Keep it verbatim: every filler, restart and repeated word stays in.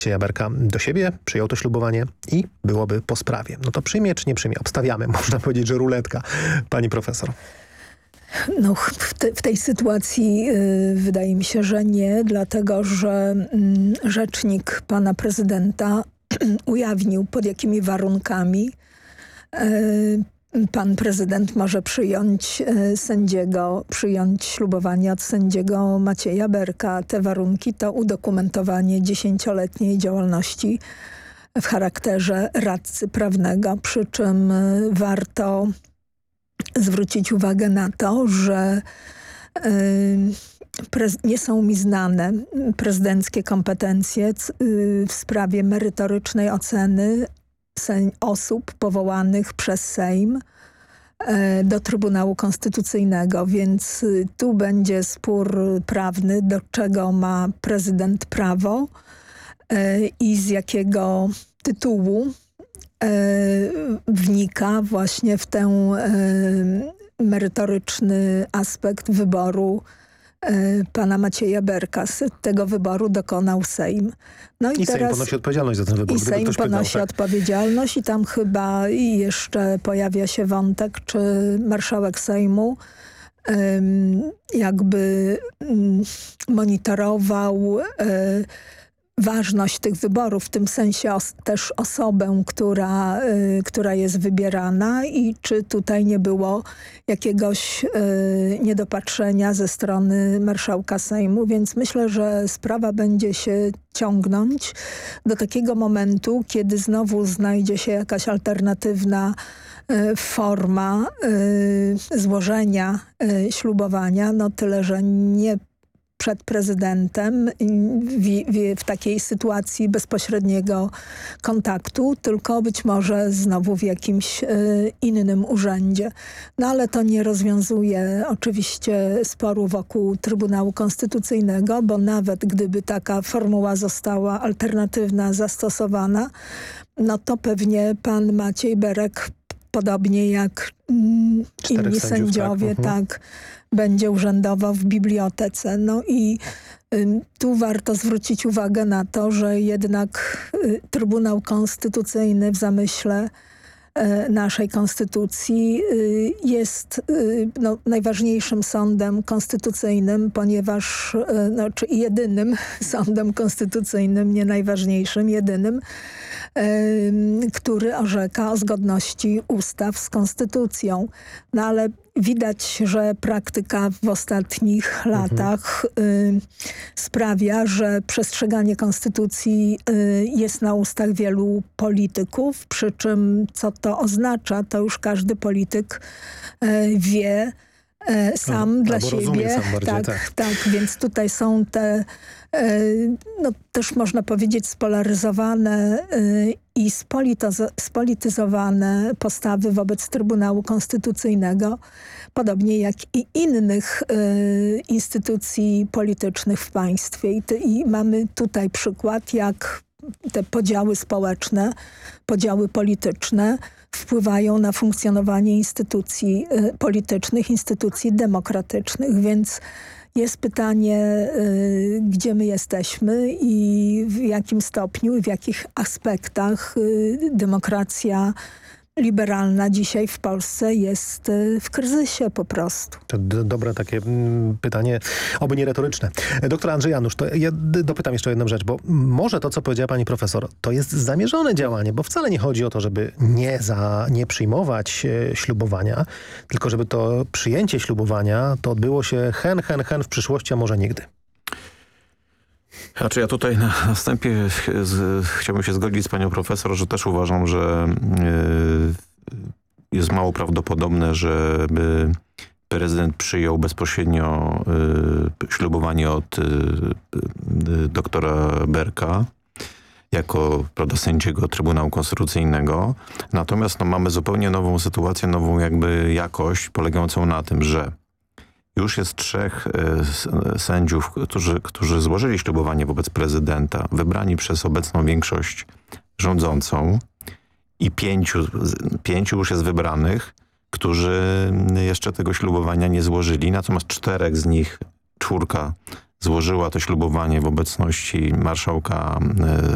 Macieja Berka do siebie, przyjął to ślubowanie i byłoby po sprawie. No to przyjmie czy nie przyjmie? Obstawiamy. Można powiedzieć, że ruletka. Pani profesor. No, w, te, w tej sytuacji y, wydaje mi się, że nie, dlatego że y, rzecznik pana prezydenta ujawnił, pod jakimi warunkami y, pan prezydent może przyjąć y, sędziego, przyjąć ślubowanie od sędziego Macieja Berka. Te warunki to udokumentowanie dziesięcioletniej działalności w charakterze radcy prawnego, przy czym y, warto zwrócić uwagę na to, że y, nie są mi znane prezydenckie kompetencje y, w sprawie merytorycznej oceny osób powołanych przez Sejm y, do Trybunału Konstytucyjnego, więc y, tu będzie spór prawny, do czego ma prezydent prawo y, i z jakiego tytułu wnika właśnie w ten merytoryczny aspekt wyboru pana Macieja Berka. Tego wyboru dokonał Sejm. No i, I teraz, Sejm ponosi odpowiedzialność za ten wybór. I Sejm ktoś ponosi pytał, tak? odpowiedzialność i tam chyba jeszcze pojawia się wątek, czy marszałek Sejmu jakby monitorował ważność tych wyborów, w tym sensie os też osobę, która, y, która jest wybierana i czy tutaj nie było jakiegoś y, niedopatrzenia ze strony marszałka Sejmu, więc myślę, że sprawa będzie się ciągnąć do takiego momentu, kiedy znowu znajdzie się jakaś alternatywna y, forma y, złożenia y, ślubowania, no tyle, że nie przed prezydentem w, w, w takiej sytuacji bezpośredniego kontaktu, tylko być może znowu w jakimś y, innym urzędzie. No ale to nie rozwiązuje oczywiście sporu wokół Trybunału Konstytucyjnego, bo nawet gdyby taka formuła została alternatywna zastosowana, no to pewnie pan Maciej Berek, podobnie jak mm, inni sędziów, sędziowie, tak, tak, będzie urzędował w bibliotece. No i y, tu warto zwrócić uwagę na to, że jednak y, Trybunał Konstytucyjny w zamyśle y, naszej konstytucji y, jest y, no, najważniejszym sądem konstytucyjnym, ponieważ, y, no, czy jedynym sądem konstytucyjnym, nie najważniejszym, jedynym, y, który orzeka o zgodności ustaw z konstytucją. No ale widać, że praktyka w ostatnich mhm. latach y, sprawia, że przestrzeganie konstytucji y, jest na ustach wielu polityków, przy czym co to oznacza, to już każdy polityk y, wie y, sam no, dla siebie. Sam bardziej, tak, tak. tak, więc tutaj są te no, też można powiedzieć spolaryzowane i spolityzowane postawy wobec Trybunału Konstytucyjnego, podobnie jak i innych y, instytucji politycznych w państwie. I, ty, I mamy tutaj przykład, jak te podziały społeczne, podziały polityczne wpływają na funkcjonowanie instytucji y, politycznych, instytucji demokratycznych, więc jest pytanie, y, gdzie my jesteśmy i w jakim stopniu i w jakich aspektach y, demokracja liberalna dzisiaj w Polsce jest y, w kryzysie po prostu. To dobre takie mm, pytanie, oby nie retoryczne. Doktor Andrzej Janusz, to ja dopytam jeszcze o jedną rzecz, bo może to, co powiedziała pani profesor, to jest zamierzone działanie, bo wcale nie chodzi o to, żeby nie, za, nie przyjmować e, ślubowania, tylko żeby to przyjęcie ślubowania to odbyło się hen, hen, hen w przyszłości, a może nigdy. Znaczy ja tutaj na wstępie z, chciałbym się zgodzić z panią profesor, że też uważam, że y, jest mało prawdopodobne, żeby prezydent przyjął bezpośrednio y, ślubowanie od y, y, doktora Berka jako, prawda, sędziego Trybunału Konstytucyjnego. Natomiast no, mamy zupełnie nową sytuację, nową jakby jakość polegającą na tym, że już jest trzech y, sędziów, którzy, którzy złożyli ślubowanie wobec prezydenta, wybrani przez obecną większość rządzącą i pięciu, pięciu już jest wybranych, którzy jeszcze tego ślubowania nie złożyli. Natomiast czterech z nich, czwórka, złożyła to ślubowanie w obecności marszałka y,